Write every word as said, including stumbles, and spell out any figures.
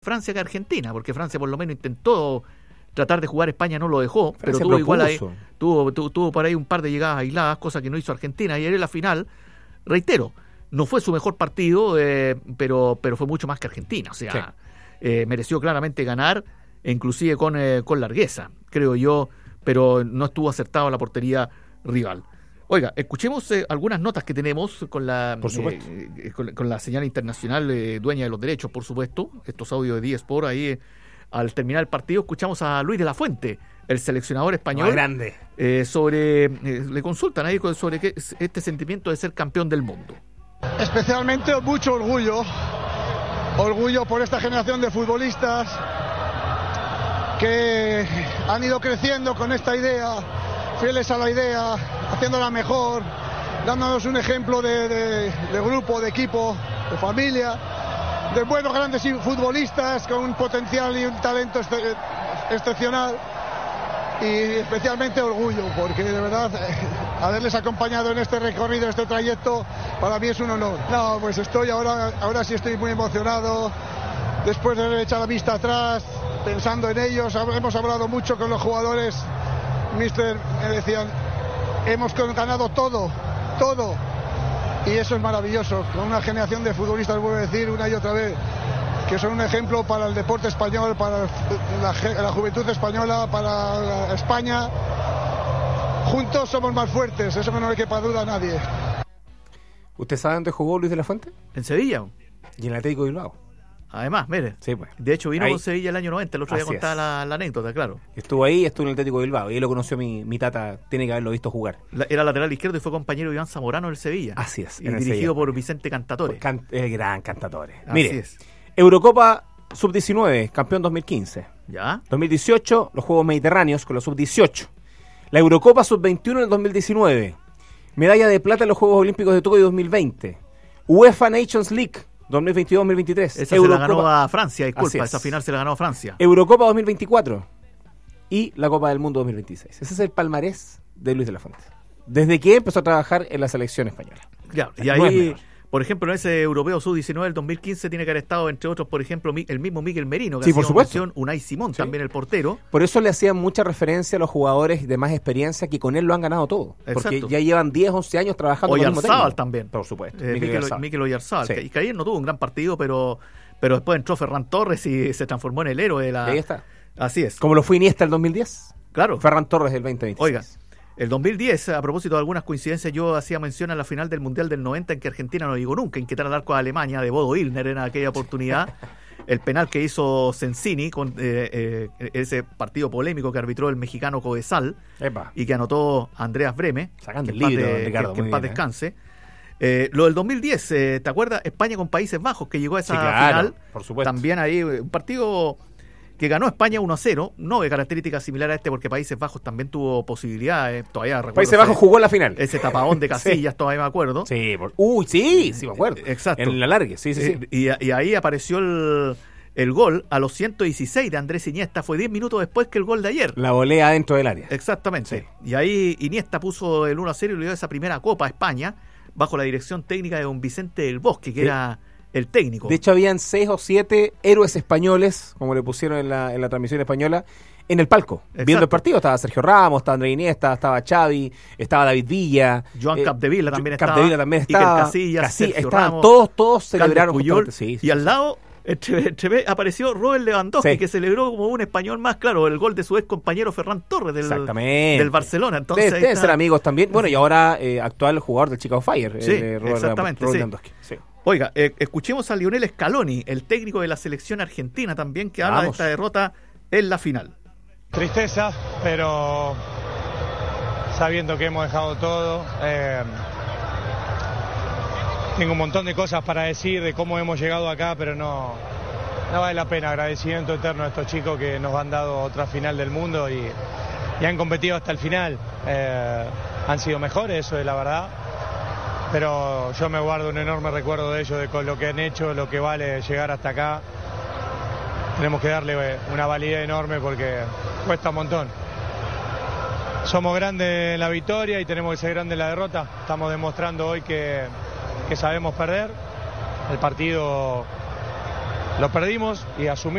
Francia que Argentina, porque Francia por lo menos intentó tratar de jugar, España no lo dejó, Francia pero tuvo propuso. igual ahí, tuvo, tuvo, tuvo por ahí un par de llegadas aisladas, cosa que no hizo Argentina, y ayer en la final, reitero, no fue su mejor partido, eh, pero, pero fue mucho más que Argentina, o sea, sí. eh, mereció claramente ganar, inclusive con, eh, con largueza, creo yo, pero no estuvo acertado a la portería rival. Oiga, escuchemos eh, algunas notas que tenemos con la por supuesto. Eh, con, con la señal internacional eh, dueña de los derechos, por supuesto. Estos audios de D-Sport ahí eh, al terminar el partido escuchamos a Luis de la Fuente, el seleccionador español. Más grande. Eh, sobre eh, le consultan ahí sobre qué, este sentimiento de ser campeón del mundo. Especialmente mucho orgullo, orgullo por esta generación de futbolistas que han ido creciendo con esta idea, fieles a la idea, haciéndola mejor, dándonos un ejemplo de, de, de grupo, de equipo, de familia, de buenos grandes futbolistas con un potencial y un talento ex excepcional, y especialmente orgullo, porque de verdad haberles acompañado en este recorrido, en este trayecto, para mí es un honor. No, pues estoy ahora, ahora sí estoy muy emocionado, después de haber echado la vista atrás, pensando en ellos, hemos hablado mucho con los jugadores. Mister, me decían, hemos ganado todo, todo, y eso es maravilloso, con una generación de futbolistas, vuelvo a decir una y otra vez, que son un ejemplo para el deporte español, para la, la juventud española, para España. Juntos somos más fuertes, eso no le quepa duda a nadie. ¿Usted sabe dónde jugó Luis de la Fuente? En Sevilla. Y en el Atlético de Bilbao. Además, mire, sí, pues. De hecho vino ahí. con Sevilla el año noventa, el otro día contaba la, la anécdota, claro. Estuvo ahí, estuvo en el Atlético de Bilbao, y ahí lo conoció mi, mi tata, tiene que haberlo visto jugar. La, era lateral izquierdo y fue compañero de Iván Zamorano en el Sevilla. Así es. Y dirigido Sevilla. Por Vicente Cantatore. Can, el gran Cantatore. Así Mire, es. Eurocopa sub diecinueve, campeón dos mil quince. ¿Ya? dos mil dieciocho, los Juegos Mediterráneos con la sub dieciocho. La Eurocopa sub veintiuno en el dos mil diecinueve. Medalla de plata en los Juegos Olímpicos de Tokio dos mil veinte. UEFA Nations League dos mil veintidós dos mil veintitrés. Esa Eurocopa, se la ganó a Francia, disculpa, esa final se la ganó a Francia. Eurocopa dos mil veinticuatro y la Copa del Mundo dos mil veintiséis. Ese es el palmarés de Luis de la Fuente, desde que empezó a trabajar en la selección española. Claro, y ahí, por ejemplo, en ese Europeo sub diecinueve del dos mil quince tiene que haber estado, entre otros, por ejemplo, el mismo Miguel Merino, que sí, por supuesto. Mención, Unai Simón, sí. También el portero. Por eso le hacían mucha referencia a los jugadores de más experiencia que con él lo han ganado todo. Exacto. Porque ya llevan diez, once años trabajando con el mismo técnico. También. Por supuesto. Eh, Mikel, Mikel Oyarzábal. Sí. Que, que ayer no tuvo un gran partido, pero, pero después entró Ferran Torres y se transformó en el héroe de la... Ahí está. Así es. Como lo fue Iniesta el dos mil diez. Claro. Ferran Torres el veinte veintiséis. Oiga. El dos mil diez, a propósito de algunas coincidencias, yo hacía mención a la final del Mundial del noventa en que Argentina no llegó nunca, en que al arco de Alemania de Bodo Illner en aquella oportunidad. El penal que hizo Sensini con eh, eh, ese partido polémico que arbitró el mexicano Codesal. Epa. Y que anotó Andreas Breme, sacando que el libro, de, Ricardo, que, que en paz bien, descanse. ¿eh? Eh, lo del dos mil diez, eh, ¿te acuerdas? España con Países Bajos, que llegó a esa sí, claro, final. Por supuesto. También ahí un partido que ganó España uno a cero, no de características similares a este, porque Países Bajos también tuvo posibilidades, todavía recuerdo. Países Bajos jugó en la final. Ese tapadón de Casillas, sí. Todavía me acuerdo. Sí, por, uy, sí, sí me acuerdo. Exacto. En la largue, sí, sí, sí. Y, y ahí apareció el, el gol a los ciento dieciséis de Andrés Iniesta, fue diez minutos después que el gol de ayer. La volea dentro del área. Exactamente. Sí. Y ahí Iniesta puso el uno a cero y le dio esa primera copa a España, bajo la dirección técnica de don Vicente del Bosque, que sí. era... el técnico. De hecho, habían seis o siete héroes españoles, como le pusieron en la, en la transmisión española, en el palco, exacto. Viendo el partido. Estaba Sergio Ramos, estaba Andrés Iniesta, estaba Xavi, estaba David Villa. Joan eh, Capdevila también estaba. Capdevila también estaba. Iker Casillas, Casi, Sergio estaban, Ramos. Todos, todos celebraron. Puyol, sí, sí, y al sí. lado entre, entre, apareció Robert Lewandowski, sí. que celebró como un español más, claro, el gol de su ex compañero Ferran Torres del, del Barcelona. Entonces, deben ser amigos también. Bueno, y ahora eh, actual jugador del Chicago Fire. Sí, eh, Robert exactamente. Robert sí. Lewandowski. Sí. Oiga, eh, escuchemos a Lionel Scaloni, el técnico de la selección argentina también, que habla Vamos. de esta derrota en la final. Tristeza, pero sabiendo que hemos dejado todo. Eh, tengo un montón de cosas para decir de cómo hemos llegado acá, pero no, no vale la pena. Agradecimiento eterno a estos chicos que nos han dado otra final del mundo y, y han competido hasta el final. Eh, han sido mejores, eso es la verdad. Pero yo me guardo un enorme recuerdo de ellos, de con lo que han hecho, lo que vale llegar hasta acá. Tenemos que darle una validez enorme porque cuesta un montón. Somos grandes en la victoria y tenemos que ser grandes en la derrota. Estamos demostrando hoy que, que sabemos perder. El partido Lo perdimos y asumimos.